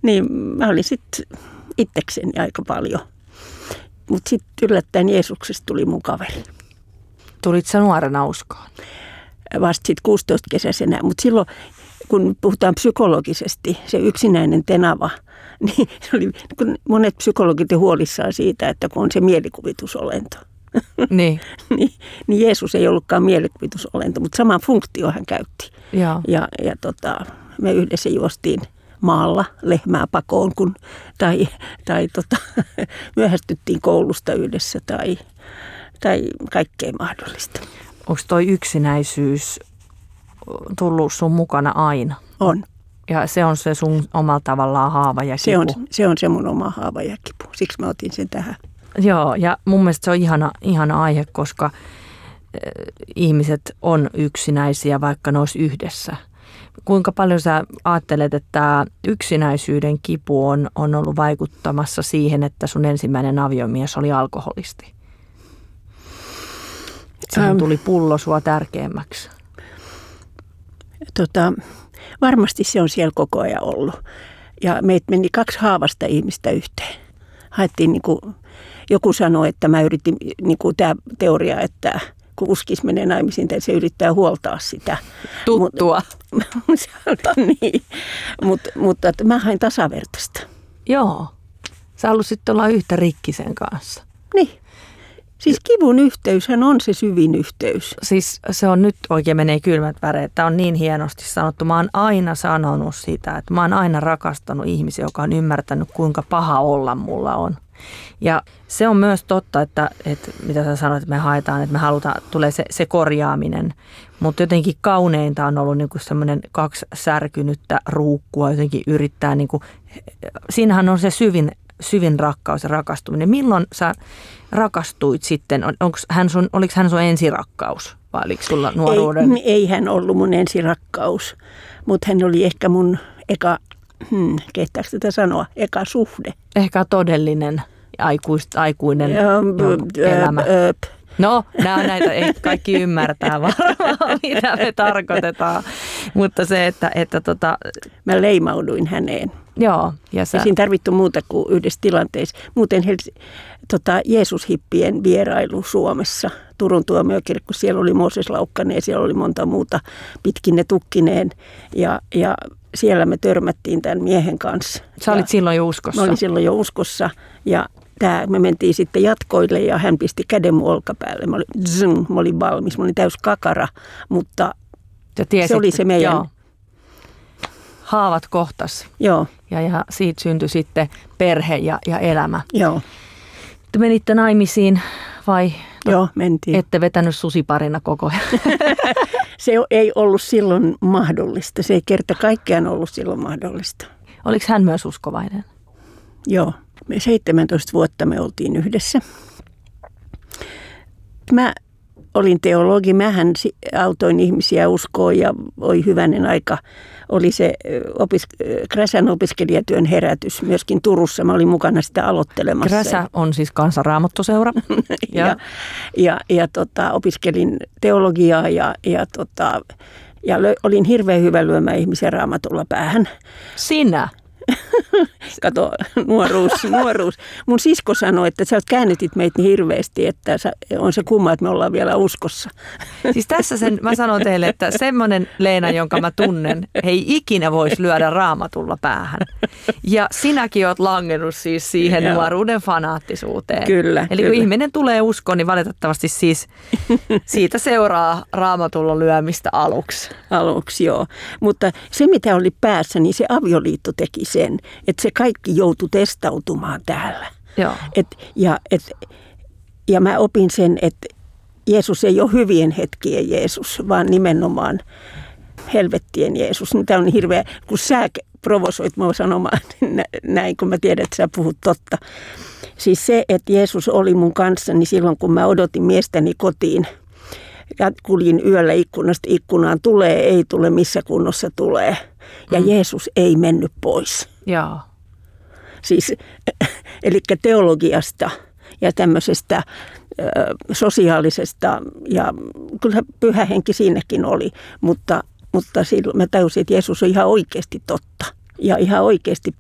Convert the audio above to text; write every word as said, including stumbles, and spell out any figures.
niin mä olin sitten itsekseni aika paljon. Mutta sitten yllättäen Jeesuksesta tuli mun kaveri. Tulit sä nuorena uskoon? Vasta sitten kuusitoista-kesäisenä, mutta silloin kun puhutaan psykologisesti, se yksinäinen tenava, niin se oli, kun monet psykologit ovat huolissaan siitä, että kun on se mielikuvitusolento. Niin. niin, niin Jeesus ei ollutkaan mielikuvitusolento, mutta sama funktio hän käytti. Joo. Ja, ja tota, me yhdessä juostiin maalla lehmää pakoon, kun, tai, tai tota, myöhästyttiin koulusta yhdessä tai, tai kaikkea mahdollista. Onko toi yksinäisyys tullut sun mukana aina? On. Ja se on se sun omalla tavallaan haava ja kipu. Se on se, on se mun oma haava ja kipu. Siksi mä otin sen tähän. Joo, ja mun mielestä se on ihana, ihana aihe, koska äh, ihmiset on yksinäisiä, vaikka ne olisi yhdessä. Kuinka paljon sä ajattelet, että tämä yksinäisyyden kipu on, on ollut vaikuttamassa siihen, että sun ensimmäinen aviomies oli alkoholisti? Siihen tuli pullo sua tärkeämmäksi. Tota, varmasti se on siellä koko ajan ollut. Ja meitä meni kaksi haavasta ihmistä yhteen. Haettiin, niin kuin, joku sanoi, että mä yritin, niin kuin tämä teoria, että kun uskis menee naimisiin, tai se yrittää huoltaa sitä. Tuttua. Mut, niin. Mut, mutta että mä hain tasavertaista. Joo. Sä halusit olla yhtä rikki sen kanssa. Niin. Siis kivun yhteyshän on se syvin yhteys. Siis se on nyt oikein menee kylmät väreet. Tämä on niin hienosti sanottu. Mä oon aina sanonut sitä, että mä oon aina rakastanut ihmisiä, joka on ymmärtänyt, kuinka paha olla mulla on. Ja se on myös totta, että, että mitä sä sanoit, että me haetaan, että me halutaan, tulee se, se korjaaminen. Mutta jotenkin kauneinta on ollut niinku semmoinen kaksi särkynyttä ruukkua, jotenkin yrittää, niinku, siinähän on se syvin, syvin rakkaus ja rakastuminen. Milloin sä rakastuit sitten? Onko hän sun, oliko hän sun ensirakkaus vai oliko sulla nuoruuden? Ei, ei hän ollut mun ensirakkaus, mutta hän oli ehkä mun eka, hmm, kehtaako tätä sanoa, eka suhde. Ehkä todellinen aikuist, aikuinen ja, elämä. Öp. No, nämä näitä ei kaikki ymmärtää varmaan, mitä me tarkoitetaan. Mutta se, että... että tota, mä leimauduin häneen. Joo. Ja sä... Ei siinä tarvittu muuta kuin yhdessä tilanteessa. Muuten Hels- tota, Jeesushippien vierailu Suomessa, Turun tuomiokirkko, siellä oli Mooses Laukkanen ja siellä oli monta muuta pitkinne tukkineen. Ja, ja siellä me törmättiin tämän miehen kanssa. Sä olit ja silloin jo uskossa? Mä olin silloin jo uskossa ja tää, me mentiin sitten jatkoille ja hän pisti käden mun olkapäälle. Mä olin, zzz, mä olin valmis, mä olin täys kakara, mutta tiesit, se oli se meidän... Joo. Haavat kohtas. Joo. Ja, ja siitä syntyi sitten perhe ja, ja elämä. Joo. Te menitte naimisiin vai? Joo, mentiin. Ette vetänyt susiparina koko ajan? Se ei ollut silloin mahdollista. Se ei kerta kaikkiaan ollut silloin mahdollista. Oliko hän myös uskovainen? Joo. Me seitsemäntoista vuotta me oltiin yhdessä. Mä olin teologi. Mähän autoin ihmisiä uskoon ja oi hyvänen aika. Oli se opis- Kräsän opiskelijatyön herätys myöskin Turussa. Mä olin mukana sitä aloittelemassa. Kräsä on siis Kansanraamattoseura. ja ja, ja, ja tota, opiskelin teologiaa ja, ja, tota, ja lö, olin hirveän hyvä lyömään ihmisiä raamatulla päähän. Sinä? Kato, nuoruus, nuoruus. Mun sisko sanoi, että sä käännytit meitä niin hirveästi, että on se kumma, että me ollaan vielä uskossa. Siis tässä sen, mä sanon teille, että semmoinen Leena, jonka mä tunnen, ei ikinä voisi lyödä raamatulla päähän. Ja sinäkin oot langennut siis siihen Joo. nuoruuden fanaattisuuteen. Kyllä. Eli kyllä. kun ihminen tulee uskoon, niin valitettavasti siis siitä seuraa raamatulla lyömistä aluksi. Aluksi, joo. Mutta se, mitä oli päässä, niin se avioliitto teki sen, että se kaikki joutui testautumaan täällä. Joo. Et, ja, et, ja mä opin sen, että Jeesus ei ole hyvien hetkien Jeesus, vaan nimenomaan helvettien Jeesus. Tämä on hirveä, kun sä provosoit mua sanomaan näin, kun mä tiedän, että sä puhut totta. Siis se, että Jeesus oli mun kanssani silloin, kun mä odotin miestäni kotiin. Ja kuljin yöllä ikkunasta ikkunaan, tulee, ei tule, missä kunnossa tulee. Ja mm. Jeesus ei mennyt pois. Joo. Siis, eli teologiasta ja tämmöisestä ö, sosiaalisesta, ja kyllä pyhä henki siinäkin oli, mutta, mutta silloin mä tajusin, että Jeesus on ihan oikeasti totta. Ja ihan oikeasti